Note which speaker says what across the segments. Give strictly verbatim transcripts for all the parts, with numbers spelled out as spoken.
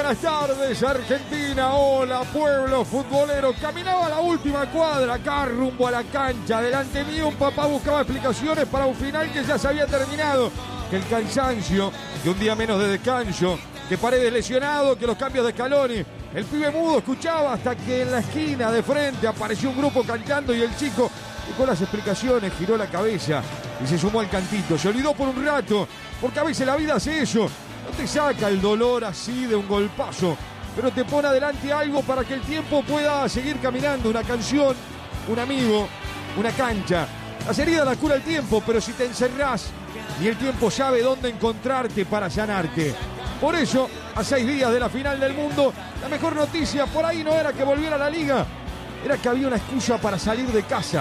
Speaker 1: buenas tardes Argentina, hola pueblo futbolero. Caminaba la última cuadra acá rumbo a la cancha. Delante mío un papá buscaba explicaciones para un final que ya se había terminado. Que el cansancio, que un día menos de descanso, que Paredes lesionado, que los cambios de Scaloni. El pibe mudo escuchaba hasta que en la esquina de frente apareció un grupo cantando y el chico, y con las explicaciones, giró la cabeza y se sumó al cantito. Se olvidó por un rato, porque a veces la vida hace eso. No te saca el dolor así de un golpazo, pero te pone adelante algo para que el tiempo pueda seguir caminando. Una canción, un amigo, una cancha. Las heridas las cura el tiempo, pero si te encerrás y el tiempo sabe dónde encontrarte para sanarte. Por eso, a seis días de la final del mundo, la mejor noticia por ahí no era que volviera a la liga, era que había una excusa para salir de casa.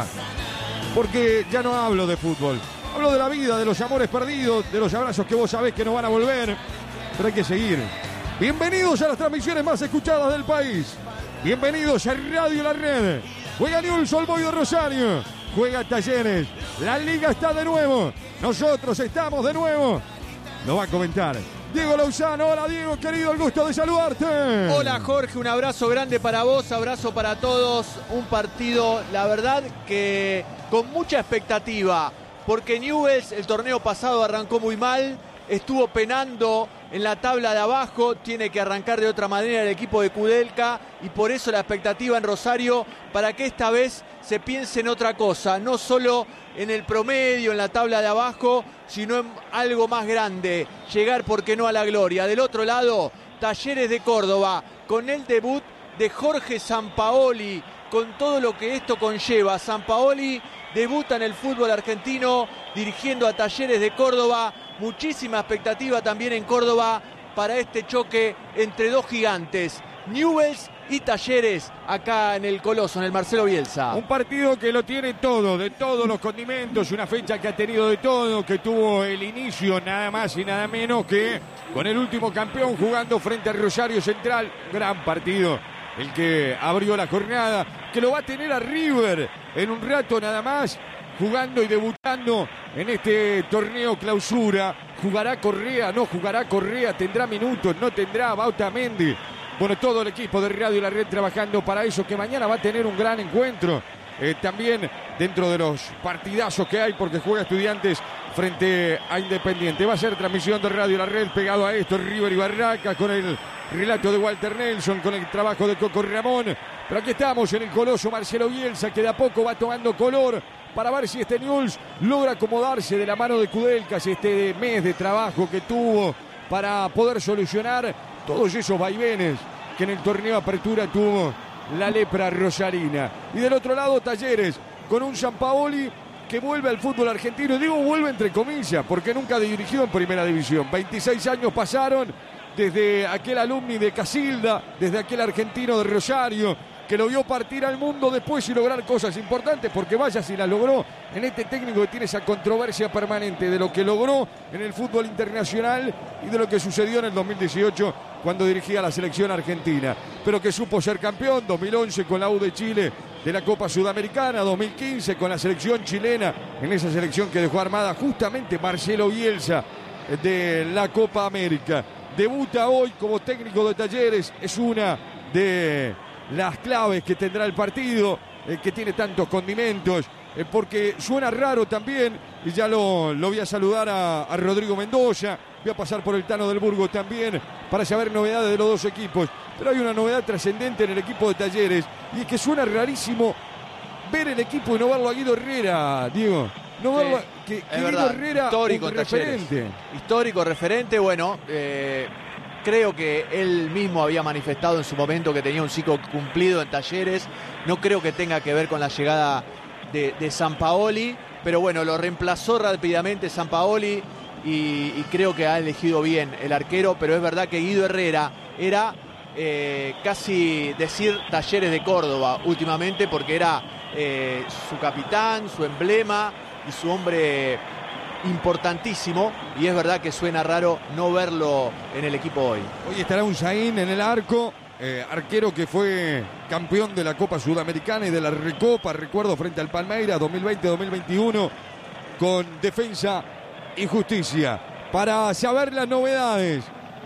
Speaker 1: Porque ya no hablo de fútbol, hablo de la vida, de los amores perdidos, de los abrazos que vos sabés que no van a volver, pero hay que seguir. Bienvenidos a las transmisiones más escuchadas del país. Bienvenidos a Radio La Red. Juega Newell's Old Boys de Rosario, juega Talleres. La liga está de nuevo, nosotros estamos de nuevo. Lo va a comentar Diego Lauzano. Hola Diego, querido, el gusto de saludarte.
Speaker 2: Hola Jorge, un abrazo grande para vos, abrazo para todos. Un partido, la verdad que con mucha expectativa, porque Newell's el torneo pasado arrancó muy mal, estuvo penando en la tabla de abajo, tiene que arrancar de otra manera el equipo de Kudelka y por eso la expectativa en Rosario para que esta vez se piense en otra cosa, no solo en el promedio, en la tabla de abajo, sino en algo más grande, llegar, ¿por qué no?, a la gloria. Del otro lado, Talleres de Córdoba, con el debut de Jorge Sampaoli, con todo lo que esto conlleva. Sampaoli debuta en el fútbol argentino, dirigiendo a Talleres de Córdoba, muchísima expectativa también en Córdoba para este choque entre dos gigantes, Newell's y Talleres, acá en el Coloso, en el Marcelo Bielsa.
Speaker 1: Un partido que lo tiene todo, de todos los condimentos, una fecha que ha tenido de todo, que tuvo el inicio nada más y nada menos que con el último campeón jugando frente a Rosario Central. Gran partido el que abrió la jornada, que lo va a tener a River en un rato nada más, jugando y debutando en este torneo clausura. ¿Jugará Correa? ¿No jugará Correa? ¿Tendrá minutos? ¿No tendrá? Bautamendi. Bueno, todo el equipo de Radio La Red trabajando para eso, que mañana va a tener un gran encuentro. Eh, también dentro de los partidazos que hay, porque juega Estudiantes frente a Independiente. Va a ser transmisión de Radio La Red pegado a esto, River y Barraca, con el relato de Walter Nelson, con el trabajo de Coco Ramón. Pero aquí estamos en el Coloso Marcelo Bielsa, que de a poco va tomando color para ver si este Newell's logra acomodarse de la mano de Kudelka, este mes de trabajo que tuvo para poder solucionar todos esos vaivenes que en el torneo Apertura tuvo la lepra rosarina. Y del otro lado, Talleres, con un Sampaoli que vuelve al fútbol argentino. Y digo vuelve entre comillas, porque nunca dirigió en primera división. veintiséis años pasaron desde aquel alumni de Casilda, desde aquel argentino de Rosario, que lo vio partir al mundo después y lograr cosas importantes, porque vaya si las logró en este técnico que tiene esa controversia permanente de lo que logró en el fútbol internacional y de lo que sucedió en el dos mil dieciocho cuando dirigía la selección argentina, pero que supo ser campeón, dos mil once con la U de Chile de la Copa Sudamericana, dos mil quince con la selección chilena, en esa selección que dejó armada justamente Marcelo Bielsa de la Copa América. Debuta hoy como técnico de Talleres, es una de las claves que tendrá el partido, eh, que tiene tantos condimentos, eh, porque suena raro también, y ya lo, lo voy a saludar a, a Rodrigo Mendoza, voy a pasar por el Tano del Burgo también, para saber novedades de los dos equipos, pero hay una novedad trascendente en el equipo de Talleres, y es que suena rarísimo ver el equipo y no verlo a Guido Herrera, Diego, no
Speaker 2: Sí,
Speaker 1: verlo, que, que Guido
Speaker 2: verdad.
Speaker 1: Herrera,
Speaker 2: Histórico
Speaker 1: un
Speaker 2: en Talleres.
Speaker 1: referente.
Speaker 2: Histórico referente, bueno, eh, creo que él mismo había manifestado en su momento que tenía un ciclo cumplido en Talleres. No creo que tenga que ver con la llegada de, de Sampaoli, pero bueno, lo reemplazó rápidamente Sampaoli y, y creo que ha elegido bien el arquero, pero es verdad que Guido Herrera era eh, casi decir Talleres de Córdoba últimamente, porque era eh, su capitán, su emblema y su hombre importantísimo, y es verdad que suena raro no verlo en el equipo hoy.
Speaker 1: Hoy estará Unzaín en el arco, eh, arquero que fue campeón de la Copa Sudamericana y de la Recopa, recuerdo, frente al Palmeiras dos mil veinte dos mil veintiuno, con Defensa y Justicia. Para saber las novedades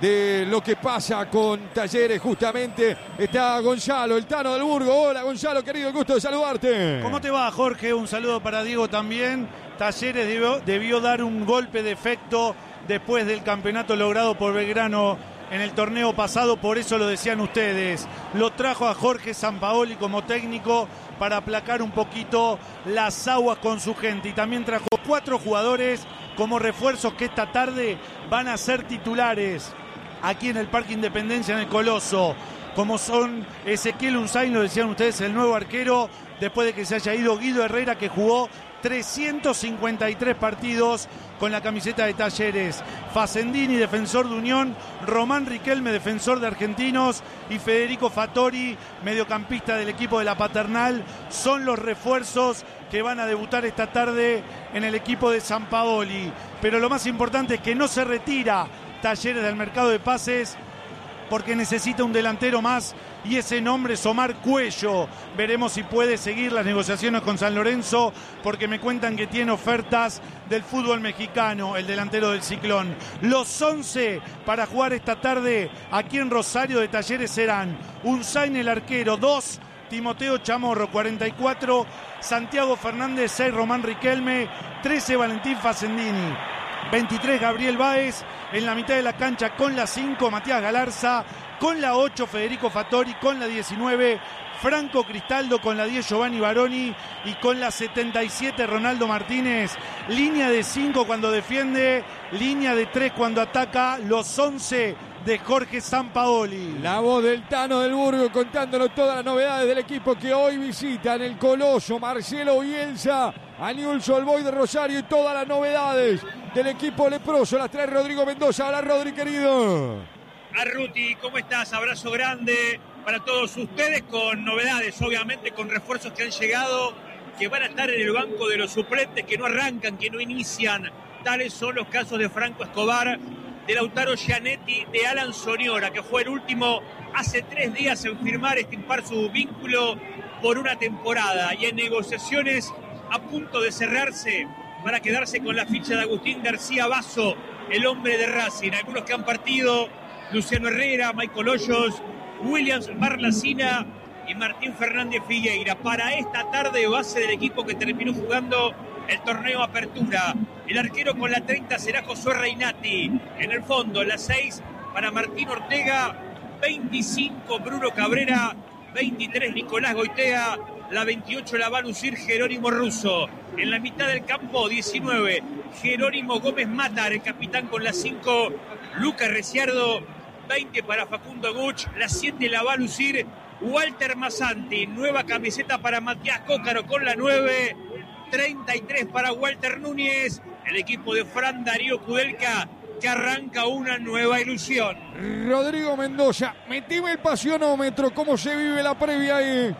Speaker 1: de lo que pasa con Talleres. Justamente está Gonzalo, el Tano del Burgo. Hola Gonzalo, querido, el gusto de saludarte.
Speaker 3: ¿Cómo te va, Jorge? Un saludo para Diego también. Talleres debió, debió dar un golpe de efecto después del campeonato logrado por Belgrano en el torneo pasado, por eso lo decían ustedes. Lo trajo a Jorge Sampaoli como técnico para aplacar un poquito las aguas con su gente, y también trajo cuatro jugadores como refuerzos que esta tarde van a ser titulares aquí en el Parque Independencia, en el Coloso, como son Ezequiel Unzain, lo decían ustedes, el nuevo arquero, después de que se haya ido Guido Herrera, que jugó trescientos cincuenta y tres partidos con la camiseta de Talleres. Facendini, defensor de Unión, Román Riquelme, defensor de Argentinos, y Federico Fattori, mediocampista del equipo de la Paternal, son los refuerzos que van a debutar esta tarde en el equipo de Sampaoli. Pero lo más importante es que no se retira Talleres del mercado de pases, porque necesita un delantero más, y ese nombre es Omar Cuello. Veremos si puede seguir las negociaciones con San Lorenzo, porque me cuentan que tiene ofertas del fútbol mexicano, el delantero del Ciclón. Los once para jugar esta tarde aquí en Rosario de Talleres serán Unzain, el arquero, dos, Timoteo Chamorro, cuarenta y cuatro, Santiago Fernández, seis, Román Riquelme, trece, Valentín Facendini, veintitrés, Gabriel Báez, en la mitad de la cancha con la cinco, Matías Galarza, con la ocho, Federico Fattori, con la diecinueve, Franco Cristaldo, con la diez, Giovanni Baroni, y con la setenta y siete, Ronaldo Martínez. Línea de cinco cuando defiende, línea de tres cuando ataca, los once de Jorge Sampaoli.
Speaker 1: La voz del Tano del Burgo contándonos todas las novedades del equipo que hoy visita en el Coloso. Marcelo Bielsa, a Newell's Old Boys de Rosario, y todas las novedades del equipo leproso las trae Rodrigo Mendoza. Hola Rodri, querido.
Speaker 4: Arruti, ¿cómo estás? Abrazo grande para todos ustedes, con novedades, obviamente, con refuerzos que han llegado, que van a estar en el banco de los suplentes, que no arrancan, que no inician. Tales son los casos de Franco Escobar, de Lautaro Gianetti, de Alan Soñora, que fue el último hace tres días en firmar, estimpar su vínculo por una temporada, y en negociaciones a punto de cerrarse para quedarse con la ficha de Agustín García Basso, el hombre de Racing. Algunos que han partido: Luciano Herrera, Michael Hoyos, Williams Marlacina y Martín Fernández Figueira. Para esta tarde, base del equipo que terminó jugando el torneo Apertura. El arquero con la treinta será Josué Reinati. En el fondo, la seis para Martín Ortega, veinticinco Bruno Cabrera, veintitrés Nicolás Goitea, la veintiocho la va a lucir Jerónimo Russo. En la mitad del campo, diecinueve, Jerónimo Gómez Matar, el capitán con la cinco, Lucas Reciardo, veinte para Facundo Guch, la siete la va a lucir Walter Masanti, nueva camiseta para Matías Cócaro con la nueve, treinta y tres para Walter Núñez, el equipo de Fran Darío Kudelka, que arranca una nueva ilusión.
Speaker 1: Rodrigo Mendoza, metime el pasionómetro, ¿cómo se vive la previa ahí?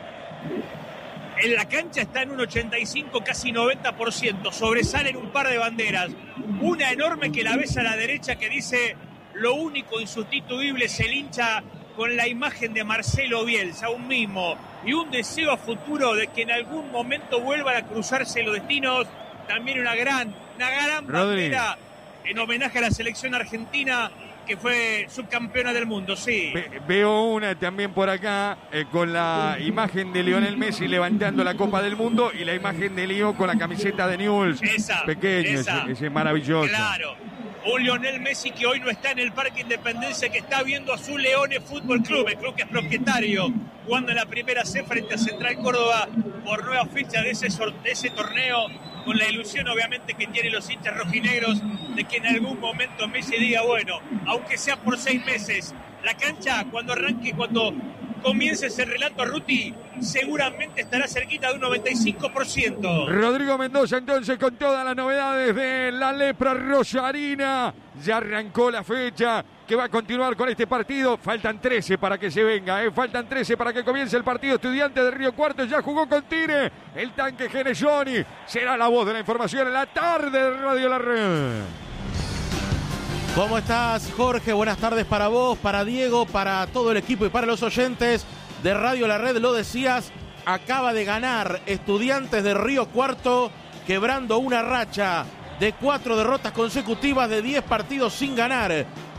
Speaker 4: En la cancha está en un ochenta y cinco, casi noventa por ciento, sobresalen un par de banderas, una enorme que la ves a la derecha que dice: lo único insustituible es el hincha, con la imagen de Marcelo Bielsa, un mimo y un deseo a futuro de que en algún momento vuelvan a cruzarse los destinos. También una gran, una gran bandera en homenaje a la selección argentina, que fue subcampeona del mundo, sí.
Speaker 1: Ve, veo una también por acá eh, con la imagen de Lionel Messi levantando la Copa del Mundo, y la imagen de Leo con la camiseta de Newell's.
Speaker 4: Esa,
Speaker 1: pequeño,
Speaker 4: esa.
Speaker 1: Ese, ese maravilloso.
Speaker 4: Claro. Un Lionel Messi que hoy no está en el Parque Independencia, que está viendo a su Leones Fútbol Club, el club que es propietario, jugando en la primera C frente a Central Córdoba por nueva fecha de ese, de ese torneo, con la ilusión obviamente que tienen los hinchas rojinegros de que en algún momento Messi diga, bueno, aunque sea por seis meses, la cancha cuando arranque, cuando comience ese relato, Ruti, seguramente estará cerquita de un noventa y cinco por ciento.
Speaker 1: Rodrigo Mendoza entonces con todas las novedades de la lepra rosarina. Ya arrancó la fecha que va a continuar con este partido. Faltan trece para que se venga, ¿eh? Faltan trece para que comience el partido. Estudiantes de Río Cuarto ya jugó con Tire. El tanque Genesoni será la voz de la información en la tarde de Radio La Red.
Speaker 5: ¿Cómo estás, Jorge? Buenas tardes para vos, para Diego, para todo el equipo y para los oyentes de Radio La Red. Lo decías, acaba de ganar Estudiantes de Río Cuarto, quebrando una racha de cuatro derrotas consecutivas de diez partidos sin ganar.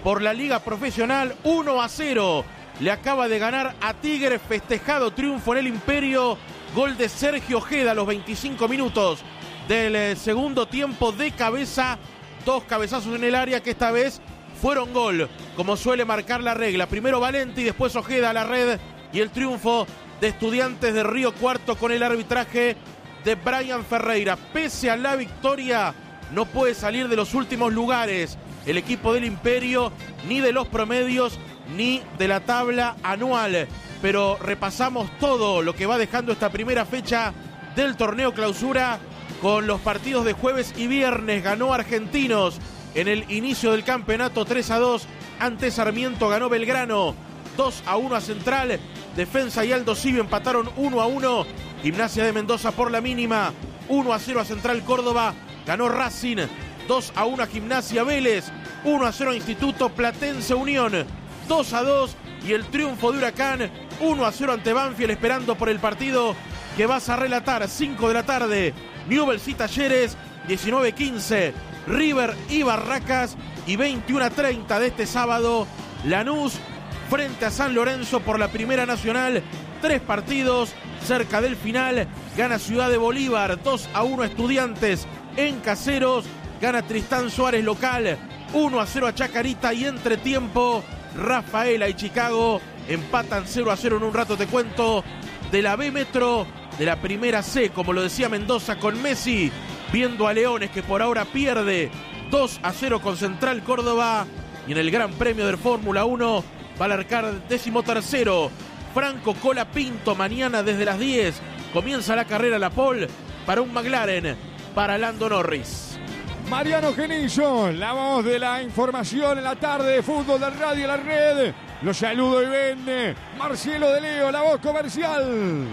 Speaker 5: por la Liga Profesional. Uno a cero le acaba de ganar a Tigre, festejado triunfo en el Imperio. Gol de Sergio Ojeda a los veinticinco minutos del segundo tiempo de cabeza. Dos cabezazos en el área que esta vez fueron gol, como suele marcar la regla. Primero Valenti, después Ojeda a la red, y el triunfo de Estudiantes de Río Cuarto con el arbitraje de Brian Ferreira. Pese a la victoria, no puede salir de los últimos lugares el equipo del Imperio, ni de los promedios, ni de la tabla anual. Pero repasamos todo lo que va dejando esta primera fecha del torneo clausura con los partidos de jueves y viernes. Ganó Argentinos en el inicio del campeonato tres a dos ante Sarmiento. Ganó Belgrano dos a uno a Central. Defensa y Aldo Civi empataron uno a uno. Gimnasia de Mendoza por la mínima uno a cero a Central Córdoba. Ganó Racing dos a uno a Gimnasia. Vélez uno a cero a Instituto. Platense Unión dos a dos. Y el triunfo de Huracán uno a cero ante Banfield, esperando por el partido que vas a relatar. cinco de la tarde, Newell's y Talleres. Diecinueve quince, River y Barracas. Y veintiuno treinta de este sábado, Lanús frente a San Lorenzo por la Primera Nacional. Tres partidos cerca del final. Gana Ciudad de Bolívar dos a uno a Estudiantes en Caseros. Gana Tristán Suárez local uno a cero a Chacarita. Y entretiempo, Rafaela y Chicago empatan cero a cero. En un rato te cuento de la B Metro, de la Primera C, como lo decía Mendoza, con Messi viendo a Leones, que por ahora pierde dos a cero con Central Córdoba. Y en el Gran Premio de Fórmula uno va a largar decimotercero Franco Colapinto. Mañana desde las diez comienza la carrera, la pole para un McLaren para Lando Norris.
Speaker 1: Mariano Genillo, la voz de la información en la tarde de fútbol de Radio La Red. Los saludo y vende Marcelo de Leo, la voz comercial.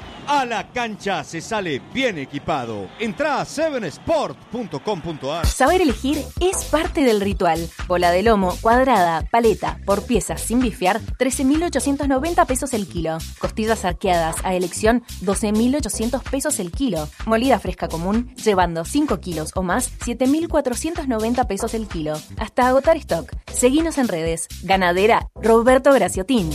Speaker 6: A la cancha se sale bien equipado. Entrá a seven sport punto com punto a r.
Speaker 7: Saber elegir es parte del ritual. Bola de lomo, cuadrada, paleta, por piezas sin bifear, trece mil ochocientos noventa pesos el kilo. Costillas arqueadas a elección, doce mil ochocientos pesos el kilo. Molida fresca común, llevando cinco kilos o más, siete mil cuatrocientos noventa pesos el kilo. Hasta agotar stock. Seguinos en redes. Ganadera Roberto Graciotín.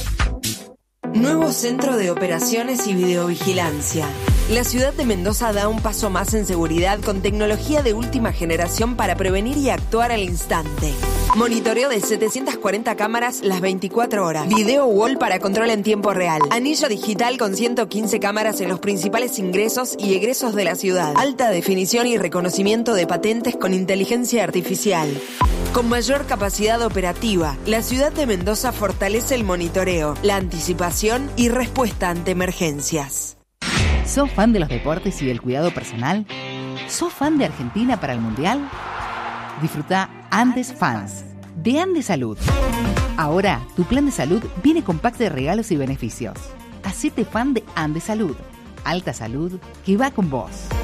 Speaker 8: Nuevo Centro de Operaciones y Videovigilancia. La ciudad de Mendoza da un paso más en seguridad con tecnología de última generación para prevenir y actuar al instante. Monitoreo de setecientas cuarenta cámaras las veinticuatro horas. Video wall para control en tiempo real. Anillo digital con ciento quince cámaras en los principales ingresos y egresos de la ciudad. Alta definición y reconocimiento de patentes con inteligencia artificial. Con mayor capacidad operativa, la ciudad de Mendoza fortalece el monitoreo, la anticipación y respuesta ante emergencias.
Speaker 9: ¿Sos fan de los deportes y del cuidado personal? ¿Sos fan de Argentina para el Mundial? Disfruta Andes Fans de Andes Salud. Ahora, tu plan de salud viene con pack de regalos y beneficios. Hacete fan de Andes Salud. Alta salud que va con vos.